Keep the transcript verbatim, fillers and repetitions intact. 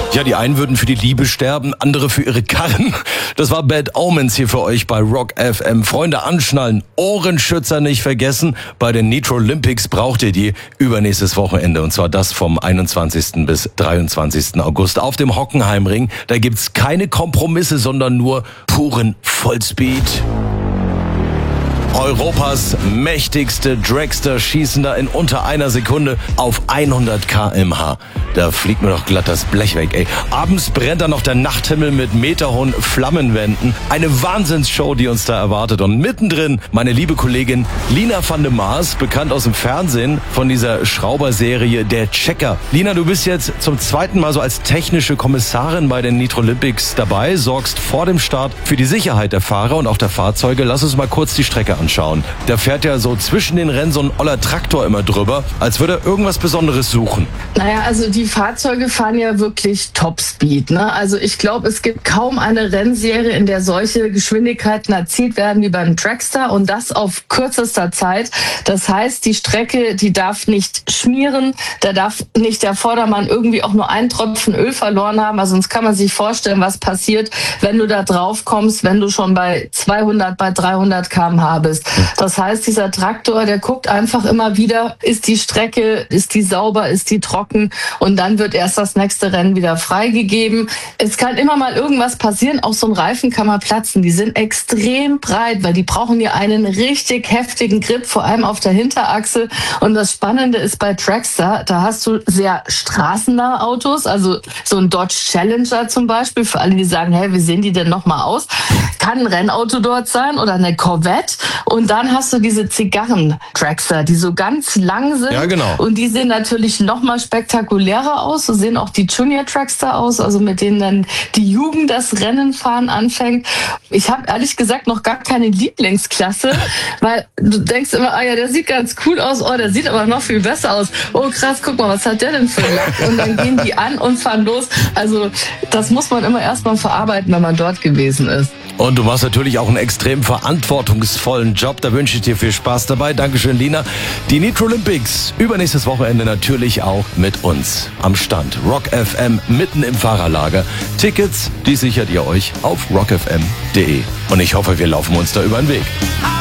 Ja, die einen würden für die Liebe sterben, andere für ihre Karren. Das war Bad Omens hier für euch bei Rock F M. Freunde, anschnallen, Ohrenschützer nicht vergessen. Bei den Nitro Olympics braucht ihr die übernächstes Wochenende. Und zwar das vom einundzwanzigsten bis dreiundzwanzigsten August auf dem Hockenheimring. Da gibt's keine Kompromisse, sondern nur puren Vollspeed. Europas mächtigste Dragster schießen da in unter einer Sekunde auf hundert Kilometer pro Stunde. Da fliegt mir doch glatt das Blech weg, ey. Abends brennt da noch der Nachthimmel mit meterhohen Flammenwänden. Eine Wahnsinnsshow, die uns da erwartet. Und mittendrin meine liebe Kollegin Lina van de Maas, bekannt aus dem Fernsehen von dieser Schrauberserie Der Checker. Lina, du bist jetzt zum zweiten Mal so als technische Kommissarin bei den Nitro Olympics dabei, sorgst vor dem Start für die Sicherheit der Fahrer und auch der Fahrzeuge. Lass uns mal kurz die Strecke anschauen. Da fährt ja so zwischen den Rennen so ein oller Traktor immer drüber, als würde er irgendwas Besonderes suchen. Naja, also die Fahrzeuge fahren ja wirklich Topspeed, ne? Also ich glaube, es gibt kaum eine Rennserie, in der solche Geschwindigkeiten erzielt werden wie beim Dragster und das auf kürzester Zeit. Das heißt, die Strecke, die darf nicht schmieren, da darf nicht der Vordermann irgendwie auch nur einen Tropfen Öl verloren haben, also sonst kann man sich vorstellen, was passiert, wenn du da drauf kommst, wenn du schon bei zweihundert, bei dreihundert Kilometer pro Stunde bist. Das heißt, dieser Traktor, der guckt einfach immer wieder, ist die Strecke, ist die sauber, ist die trocken und dann wird erst das nächste Rennen wieder freigegeben. Es kann immer mal irgendwas passieren, auch so ein Reifen kann mal platzen. Die sind extrem breit, weil die brauchen ja einen richtig heftigen Grip, vor allem auf der Hinterachse. Und das Spannende ist bei Dragster, da hast du sehr straßennahe Autos, also so ein Dodge Challenger zum Beispiel, für alle, die sagen, hey, wie sehen die denn nochmal aus? Kann ein Rennauto dort sein oder eine Corvette. Und dann hast du diese Zigarren-Dragster, die so ganz lang sind. Ja, genau. Und die sehen natürlich noch mal spektakulärer aus. So sehen auch die Junior-Dragster aus, also mit denen dann die Jugend das Rennenfahren anfängt. Ich habe ehrlich gesagt noch gar keine Lieblingsklasse, weil du denkst immer, ah ja, der sieht ganz cool aus, oh, der sieht aber noch viel besser aus. Oh krass, guck mal, was hat der denn für einen Lack? Und dann gehen die an und fahren los. Also das muss man immer erst mal verarbeiten, wenn man dort gewesen ist. Und du machst natürlich auch einen extrem verantwortungsvollen Job. Da wünsche ich dir viel Spaß dabei. Dankeschön, Lina. Die Nitro Olympics übernächstes Wochenende natürlich auch mit uns am Stand. Rock F M mitten im Fahrerlager. Tickets, die sichert ihr euch auf rock f m punkt d e. Und ich hoffe, wir laufen uns da über den Weg.